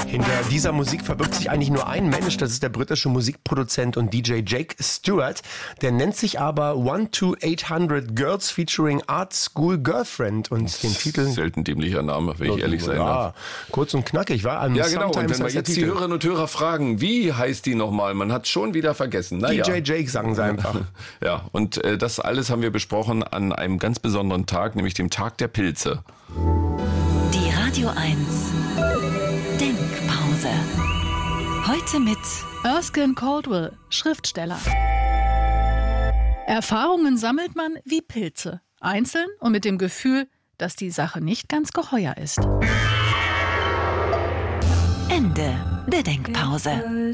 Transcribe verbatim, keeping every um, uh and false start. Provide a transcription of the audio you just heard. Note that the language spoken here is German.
Hinter dieser Musik verbirgt sich eigentlich nur ein Mensch, das ist der britische Musikproduzent und D J Jake Stewart. Der nennt sich aber one to eight hundred Girls featuring Art School Girlfriend und den Titel... Selten dämlicher Name, wenn ich ehrlich sein ja, darf. Kurz und knackig, war am Ja, genau. Und Sometimes wenn wir heißt der jetzt die Titel. Hörerinnen und Hörer fragen, wie heißt die nochmal? Man hat schon wieder vergessen. Naja. D J Jake, sagen sie einfach. Ja, und äh, das alles haben wir besprochen an einem ganz besonderen Tag, nämlich dem Tag der Pilze. Die Radio eins Denkpause. Heute mit Erskine Caldwell, Schriftsteller. Erfahrungen sammelt man wie Pilze, einzeln und mit dem Gefühl, dass die Sache nicht ganz geheuer ist. Ende der Denkpause.